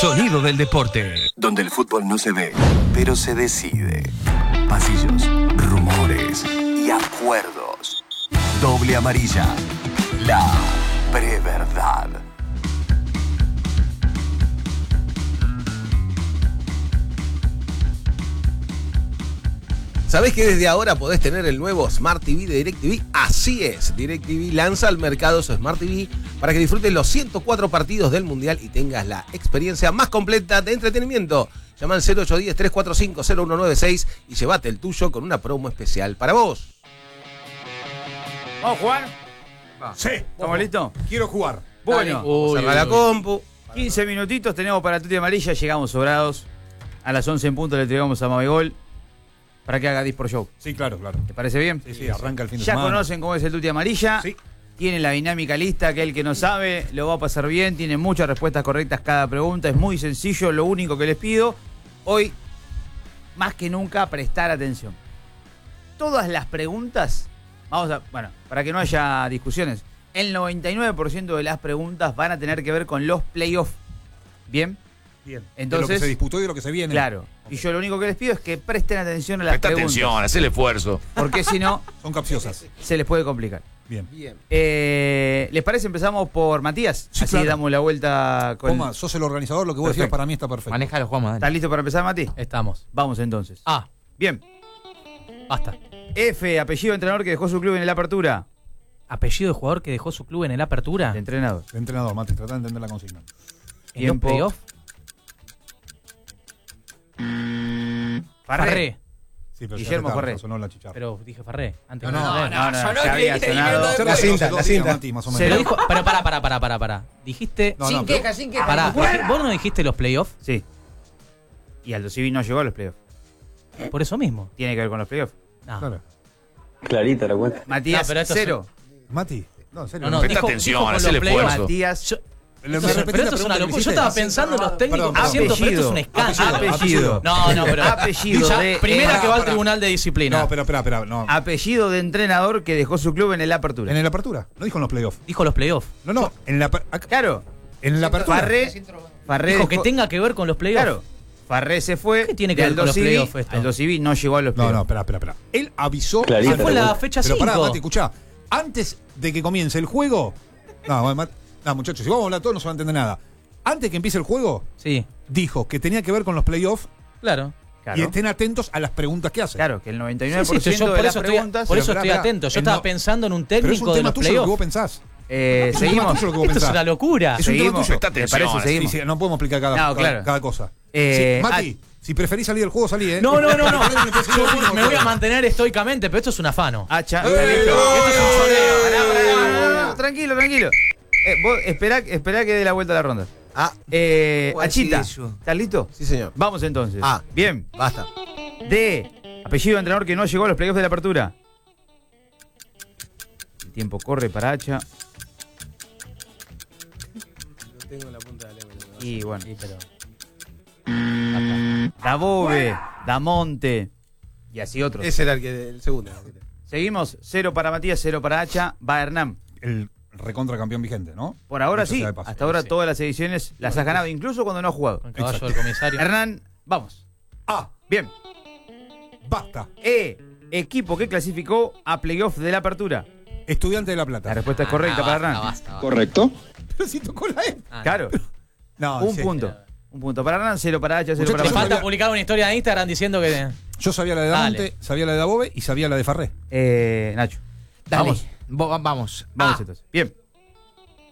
sonido del deporte. Donde el fútbol no se ve, pero se decide. Pasillos, rumores y acuerdos. Doble amarilla. La preverdad. ¿Sabés que desde ahora podés tener el nuevo Smart TV de DirecTV? Así es, DirecTV lanza al mercado su Smart TV para que disfrutes los 104 partidos del Mundial y tengas la experiencia más completa de entretenimiento. Llama al 0810-345-0196 y llévate el tuyo con una promo especial para vos. ¿Vamos a jugar? Sí. ¿Estamos listos? Quiero jugar. Bueno, Cerra la compu. 15 minutitos tenemos para Tuti Amarilla, llegamos sobrados. A las 11 en punto le entregamos a Mabegol para que haga Dispor Show. Sí, claro. ¿Te parece bien? Sí, arranca el fin de Ya semana. conocen cómo es el Tuti Amarilla. Sí. Tiene la dinámica lista, aquel que no sabe lo va a pasar bien, tiene muchas respuestas correctas cada pregunta, es muy sencillo, lo único que les pido, hoy, más que nunca, prestar atención. Todas las preguntas, para que no haya discusiones, el 99% de las preguntas van a tener que ver con los playoffs. ¿Bien? Bien. Entonces, de lo que se disputó y de lo que se viene. Claro. Y yo lo único que les pido es que presten atención a las Presta preguntas. atención, haz el esfuerzo. Porque si no, Son capciosas. se les puede complicar. Bien. ¿Les parece? Empezamos por Matías. Sí, Así claro. damos la vuelta con. Juanma, sos el organizador, lo que vos decías Perfecto. para mí está perfecto. Manejalo, Juanma, dale. ¿Estás listo para empezar, Mati? Estamos. Vamos entonces. Ah, Bien. basta. F, apellido de entrenador que dejó su club en la apertura. Apellido de jugador que dejó su club en la apertura. De entrenador. El entrenador, Mati, tratá de entender la consigna. En los Tiempo. playoffs. Farré. Sí, pero Guillermo ya Farré. sonó la chicharra. Pero dije Farré. Antes No, que no, Farré. No, ya había sonado. La cinta, la cinta. Mati, más o Pero menos. dijo. Pero pará. Dijiste. No, no, pero- sin queja. Pará, ¿vos no dijiste los playoffs? Sí. Y Aldo Civi no llegó a los playoffs. Por eso mismo. Tiene que ver con los playoffs. No. Claro. Clarita la cuenta. Matías, No, pero esto 0. Mati, no, en serio. No, Presta dijo- atención, dijo con haz el los playoffs. esfuerzo. Matías. Yo- Me Pero repetí la esto es una pregunta que locura. Yo hiciste. estaba pensando en los técnicos Perdón, que siento, pero esto es un apellido. escándalo. Apellido. No, pero. Apellido Ya, de- primera que va al Pará. tribunal de disciplina. No, pero espera, no. Apellido de entrenador que dejó su club en la apertura. En la apertura, no dijo en los playoffs. Dijo los playoffs. No, en la acá- Claro. en la apertura. Farré Dijo que dejó- tenga que ver con los playoffs. Claro. Farré se fue. ¿Qué tiene que de ver con Aldo los Civi. playoffs esto? Aldo Civi no llegó a los No, playoffs. espera. Él avisó. Clarita. Fue la fecha Pero 5. pará, Mati, escuchá. Antes de que comience el juego. No, muchachos, si vamos a hablar todos no se va a entender nada. Antes que empiece el juego, Sí, dijo que tenía que ver con los playoffs claro. Claro. y estén atentos a las preguntas que hace. Claro, que el Sí, 99% sí, yo de por las eso preguntas. estoy, por eso Pero estoy espera, atento. Yo él estaba no- pensando en un Pero es un técnico de tema los tuyo lo que vos playoffs. pensás. Seguimos. tuyo lo que vos Esto es pensás. una locura. Es un tema Seguimos. tuyo. Presta ¿Te parece? atención. Seguimos. Sí, no podemos explicar No, claro. cada cosa. Eh, Sí, Mati, si preferís salir del juego, salí, ¿eh? No. Yo Yo me voy a mantener estoicamente, pero esto es un afano. Hacha. ¡Eh! ¿Está listo? Esto es un choreo. Pará. Tranquilo. Vos esperá que dé la vuelta a la ronda. ¿Cuál Achita, sigue yo? ¿estás listo? Sí, señor. Vamos entonces. Ah. Bien. Basta. D. Apellido de entrenador que no llegó a los playoffs de la apertura. El tiempo corre para Hacha. No tengo la punta de la lengua. Y bueno. Sí, pero. Dabove, Damonte. Y así otros. Ese era el segundo. Seguimos. 0 para Matías, 0 para Hacha. Va Hernán. El recontra campeón vigente, ¿no? Por ahora Dicho sí. sea de paso. Hasta ahora Sí. todas las ediciones las has ganado, incluso cuando no has jugado. Con el caballo del comisario. Hernán, vamos. Ah, Bien. basta. Equipo que clasificó a playoff de la apertura. Estudiante de La Plata. La respuesta es correcta para Hernán. Basta. ¿Correcto? Pero si tocó la E. Claro. No, Un sí. punto. Un punto para Hernán, 0 para Hacha, 0 Muchachos, para Te Yo Matías. falta publicar una historia de Instagram diciendo que. Yo sabía la de Damonte, Dale. sabía la de Dabove y sabía la de Farré. Nacho. Dale. Vamos. Vamos. Vamos entonces. Bien.